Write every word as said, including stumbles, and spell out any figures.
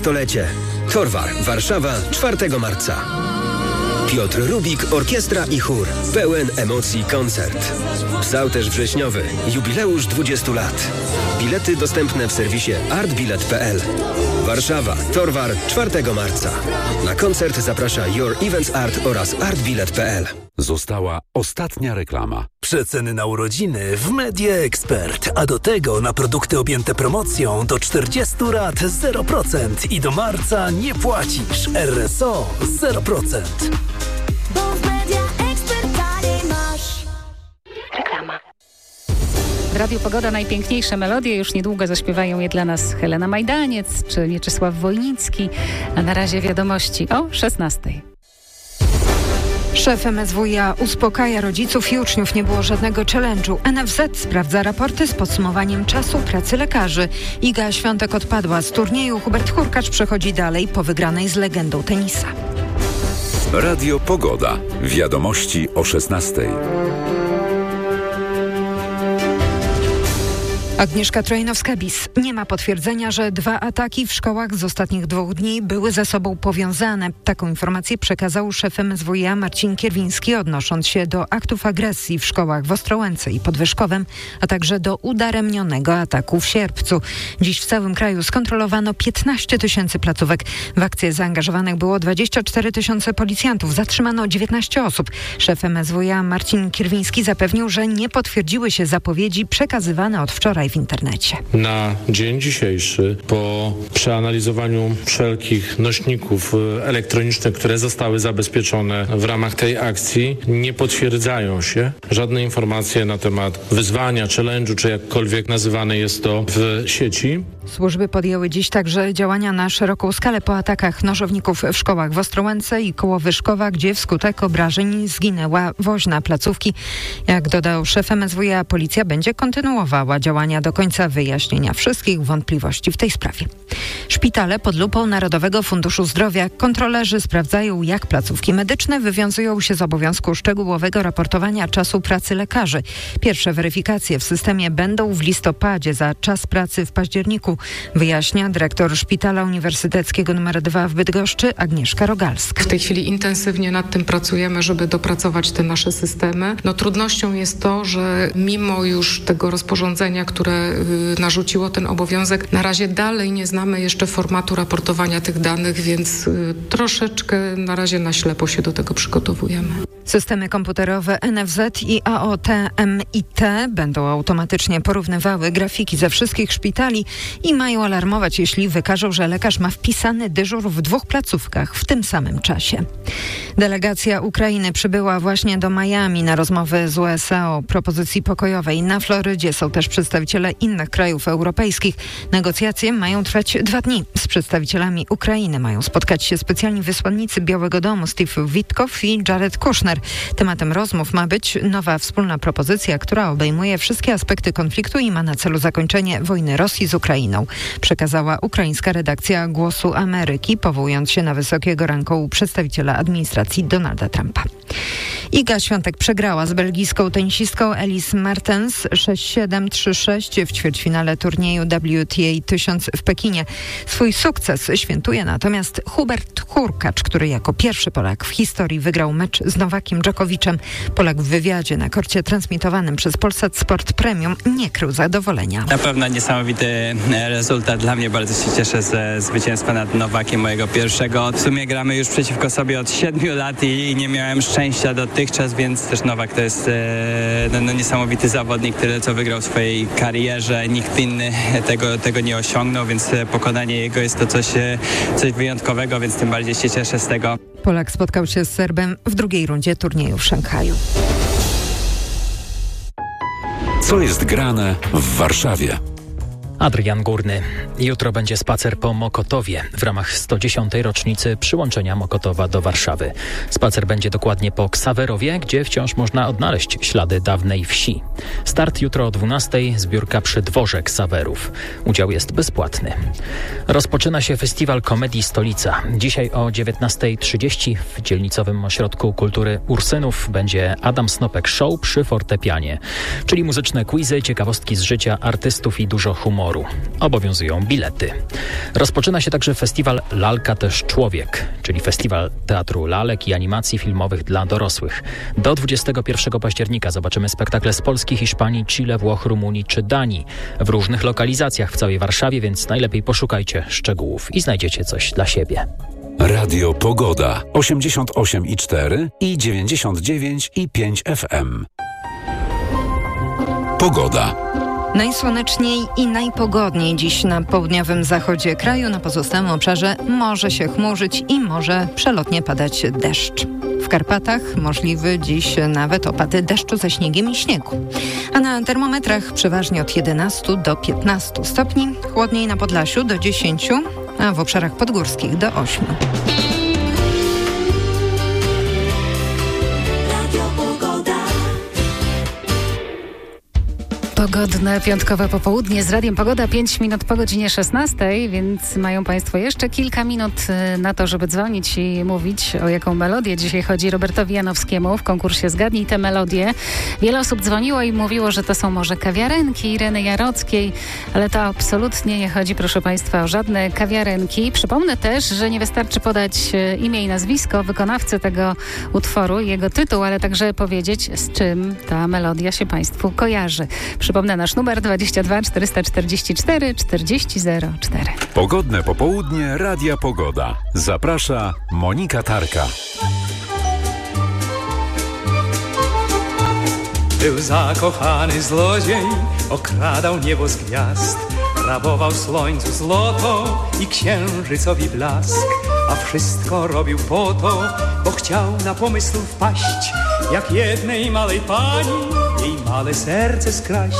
To lecie. Torwar, Warszawa, czwartego marca. Piotr Rubik, orkiestra i chór. Pełen emocji koncert. Psał też wrześniowy. Jubileusz dwudziestu lat. Bilety dostępne w serwisie artbilet kropka p l. Warszawa, Torwar, czwartego marca. Na koncert zaprasza Your Events Art oraz artbilet kropka p l. Została ostatnia reklama. Przeceny na urodziny w Media Expert, a do tego na produkty objęte promocją do czterdziestu rat zero procent i do marca nie płacisz. R S O zero procent. Bo w Media Expert taniej masz. Reklama. W Radiu Pogoda najpiękniejsze melodie. Już niedługo zaśpiewają je dla nas Helena Majdaniec czy Mieczysław Wojnicki. A na razie wiadomości o szesnastej. Szef M S W i A uspokaja rodziców i uczniów. Nie było żadnego challenge'u. N F Z sprawdza raporty z podsumowaniem czasu pracy lekarzy. Iga Świątek odpadła z turnieju. Hubert Hurkacz przechodzi dalej po wygranej z legendą tenisa. Radio Pogoda. Wiadomości o szesnastej. Agnieszka Trojnowska-Bis. Nie ma potwierdzenia, że dwa ataki w szkołach z ostatnich dwóch dni były ze sobą powiązane. Taką informację przekazał szef M S W i A Marcin Kierwiński, odnosząc się do aktów agresji w szkołach w Ostrołęce i Podwyżkowem, a także do udaremnionego ataku w Sierpcu. Dziś w całym kraju skontrolowano piętnaście tysięcy placówek. W akcję zaangażowanych było dwadzieścia cztery tysiące policjantów. Zatrzymano dziewiętnaście osób. Szef M S W i A Marcin Kierwiński zapewnił, że nie potwierdziły się zapowiedzi przekazywane od wczoraj w internecie. Na dzień dzisiejszy, po przeanalizowaniu wszelkich nośników elektronicznych, które zostały zabezpieczone w ramach tej akcji, nie potwierdzają się żadne informacje na temat wyzwania, challenge'u, czy jakkolwiek nazywane jest to w sieci. Służby podjęły dziś także działania na szeroką skalę po atakach nożowników w szkołach w Ostrołęce i koło Wyszkowa, gdzie wskutek obrażeń zginęła woźna placówki. Jak dodał szef M S W i A, policja będzie kontynuowała działania do końca wyjaśnienia wszystkich wątpliwości w tej sprawie. Szpitale pod lupą Narodowego Funduszu Zdrowia. Kontrolerzy sprawdzają, jak placówki medyczne wywiązują się z obowiązku szczegółowego raportowania czasu pracy lekarzy. Pierwsze weryfikacje w systemie będą w listopadzie, za czas pracy w październiku, wyjaśnia dyrektor Szpitala Uniwersyteckiego nr dwa w Bydgoszczy Agnieszka Rogalska. W tej chwili intensywnie nad tym pracujemy, żeby dopracować te nasze systemy. No, trudnością jest to, że mimo już tego rozporządzenia, które y, narzuciło ten obowiązek, na razie dalej nie znamy jeszcze formatu raportowania tych danych, więc y, troszeczkę na razie na ślepo się do tego przygotowujemy. Systemy komputerowe N F Z i A O T M I T będą automatycznie porównywały grafiki ze wszystkich szpitali i mają alarmować, jeśli wykażą, że lekarz ma wpisany dyżur w dwóch placówkach w tym samym czasie. Delegacja Ukrainy przybyła właśnie do Miami na rozmowy z U S A o propozycji pokojowej. Na Florydzie są też przedstawiciele innych krajów europejskich. Negocjacje mają trwać dwa dni. Z przedstawicielami Ukrainy mają spotkać się specjalni wysłannicy Białego Domu Steve Witkow i Jared Kushner. Tematem rozmów ma być nowa wspólna propozycja, która obejmuje wszystkie aspekty konfliktu i ma na celu zakończenie wojny Rosji z Ukrainą, przekazała ukraińska redakcja Głosu Ameryki, powołując się na wysokiego rangą przedstawiciela administracji Donalda Trumpa. Iga Świątek przegrała z belgijską tenisistką Elise Mertens sześć siedem trzy sześć w ćwierćfinale turnieju W T A tysiąc w Pekinie. Swój sukces świętuje natomiast Hubert Hurkacz, który jako pierwszy Polak w historii wygrał mecz z Nowakiem Dżokowiczem. Polak w wywiadzie na korcie transmitowanym przez Polsat Sport Premium nie krył zadowolenia. Na pewno niesamowity rezultat. Dla mnie bardzo się cieszę ze zwycięstwa nad Nowakiem, mojego pierwszego. W sumie gramy już przeciwko sobie od siedmiu lat i nie miałem szczęścia dotychczas, więc też Nowak to jest e, no, no, niesamowity zawodnik, który co wygrał w swojej karierze. Nikt inny tego, tego nie osiągnął, więc pokonanie jego jest to coś, coś wyjątkowego, więc tym bardziej się cieszę z tego. Polak spotkał się z Serbem w drugiej rundzie turnieju w Szanghaju. Co jest grane w Warszawie? Adrian Górny. Jutro będzie spacer po Mokotowie w ramach sto dziesiątej rocznicy przyłączenia Mokotowa do Warszawy. Spacer będzie dokładnie po Ksawerowie, gdzie wciąż można odnaleźć ślady dawnej wsi. Start jutro o dwunastej, zbiórka przy dworze Ksawerów. Udział jest bezpłatny. Rozpoczyna się festiwal Komedii Stolica. Dzisiaj o dziewiętnastej trzydzieści w dzielnicowym ośrodku kultury Ursynów będzie Adam Snopek Show przy fortepianie, czyli muzyczne quizy, ciekawostki z życia artystów i dużo humoru. humoru. Obowiązują bilety. Rozpoczyna się także festiwal Lalka też człowiek, czyli festiwal teatru lalek i animacji filmowych dla dorosłych. Do dwudziestego pierwszego października zobaczymy spektakle z Polski, Hiszpanii, Chile, Włoch, Rumunii czy Danii. W różnych lokalizacjach w całej Warszawie, więc najlepiej poszukajcie szczegółów i znajdziecie coś dla siebie. Radio Pogoda osiemdziesiąt osiem i cztery i dziewięćdziesiąt dziewięć i pięć F M. Pogoda. Najsłoneczniej i najpogodniej dziś na południowym zachodzie kraju. Na pozostałym obszarze może się chmurzyć i może przelotnie padać deszcz. W Karpatach możliwy dziś nawet opady deszczu ze śniegiem i śniegu. A na termometrach przeważnie od jedenastu do piętnastu stopni. Chłodniej na Podlasiu do dziesięciu, a w obszarach podgórskich do ośmiu. Pogodne piątkowe popołudnie z Radiem Pogoda, pięć minut po godzinie szesnastej, więc mają Państwo jeszcze kilka minut na to, żeby dzwonić i mówić, o jaką melodię dzisiaj chodzi Robertowi Janowskiemu w konkursie Zgadnij tę melodię. Wiele osób dzwoniło i mówiło, że to są może kawiarenki Ireny Jarockiej, ale to absolutnie nie chodzi, proszę Państwa, o żadne kawiarenki. Przypomnę też, że nie wystarczy podać imię i nazwisko wykonawcy tego utworu, jego tytuł, ale także powiedzieć, z czym ta melodia się Państwu kojarzy. Przypomnę nasz numer dwadzieścia dwa czterysta czterdzieści cztery czterdzieści zero cztery. Pogodne popołudnie Radia Pogoda. Zaprasza Monika Tarka. Był zakochany zlodziej, okradał niebo z gwiazd, rabował słońcu złoto i księżycowi blask, a wszystko robił po to, bo chciał na pomysł wpaść, jak jednej małej pani jej małe serce skraść.